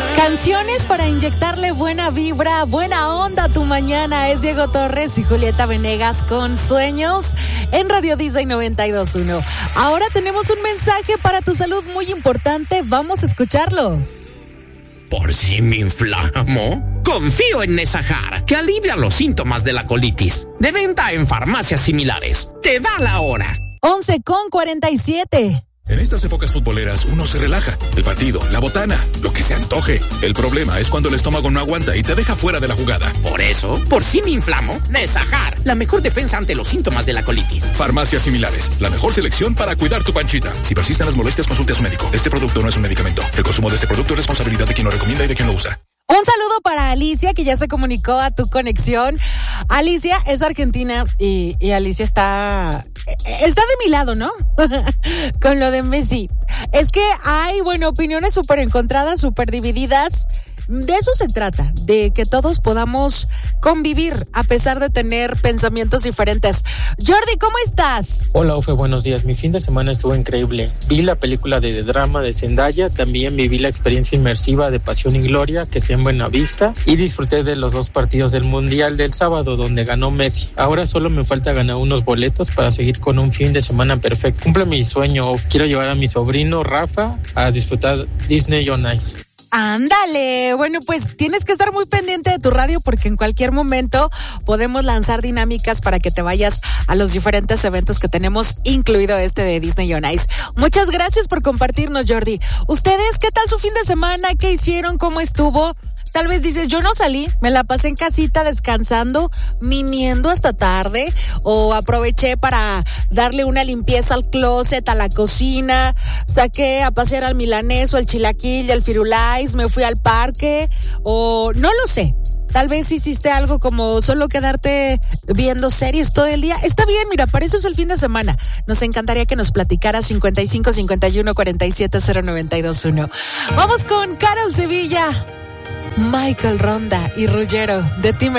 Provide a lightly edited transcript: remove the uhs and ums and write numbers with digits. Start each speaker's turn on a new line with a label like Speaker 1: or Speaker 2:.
Speaker 1: Canciones para inyectarle buena vibra, buena onda a tu mañana. Es Diego Torres y Julieta Venegas con Sueños en Radio Disney 92.1. Ahora tenemos un mensaje para tu salud muy importante. Vamos a escucharlo.
Speaker 2: ¿Por si me inflamo? Confío en Nesajar, que alivia los síntomas de la colitis. De venta en farmacias similares. Te da la hora.
Speaker 1: 11:47.
Speaker 3: En estas épocas futboleras uno se relaja. El partido, la botana, lo que se antoje. El problema es cuando el estómago no aguanta y te deja fuera de la jugada.
Speaker 2: Por eso, por si me inflamo, Nesajar, la mejor defensa ante los síntomas de la colitis.
Speaker 3: Farmacias similares, la mejor selección para cuidar tu panchita. Si persisten las molestias, consulte a su médico. Este producto no es un medicamento. El consumo de este producto es responsabilidad de quien lo recomienda y de quien lo usa.
Speaker 1: Un saludo para Alicia, que ya se comunicó a tu conexión. Alicia es argentina y Alicia está de mi lado, ¿no? Con lo de Messi. Es que hay, opiniones súper encontradas, súper divididas. De eso se trata, de que todos podamos convivir a pesar de tener pensamientos diferentes. Jordi, ¿cómo estás?
Speaker 4: Hola, Ofe, buenos días. Mi fin de semana estuvo increíble. Vi la película de drama de Zendaya, también viví la experiencia inmersiva de Pasión y Gloria, que está en Buenavista, y disfruté de los 2 partidos del Mundial del sábado, donde ganó Messi. Ahora solo me falta ganar unos boletos para seguir con un fin de semana perfecto. Cumple mi sueño. Quiero llevar a mi sobrino Rafa a disfrutar Disney on Ice.
Speaker 1: Ándale, pues tienes que estar muy pendiente de tu radio porque en cualquier momento podemos lanzar dinámicas para que te vayas a los diferentes eventos que tenemos, incluido este de Disney on Ice. Muchas gracias por compartirnos, Jordi. ¿Ustedes qué tal su fin de semana? ¿Qué hicieron? ¿Cómo estuvo? Tal vez dices, yo no salí, me la pasé en casita descansando, mimiendo hasta tarde, o aproveché para darle una limpieza al closet, a la cocina, saqué a pasear al milanés o al chilaquil, al firulais, me fui al parque, o no lo sé. Tal vez hiciste algo como solo quedarte viendo series todo el día. Está bien, mira, para eso es el fin de semana. Nos encantaría que nos platicaras 55 51 47 092.1. Vamos con Carol Sevilla, Michael Ronda y Ruggiero de Team